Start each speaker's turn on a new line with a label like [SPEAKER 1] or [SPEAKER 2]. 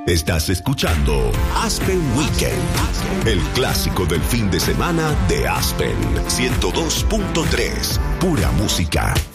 [SPEAKER 1] Estás escuchando Aspen Weekend, el clásico del fin de semana de Aspen 102.3, pura música.